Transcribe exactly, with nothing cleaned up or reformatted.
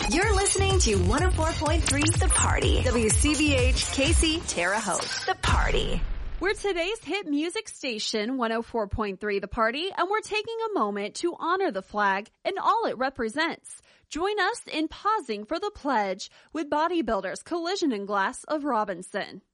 You're listening to one oh four point three The Party. W C B H, Casey, Terre Haute. The Party. We're today's hit music station, one oh four point three The Party, and we're taking a moment to honor the flag and all it represents. Join us in pausing for the pledge with Bodybuilders Collision and Glass of Robinson.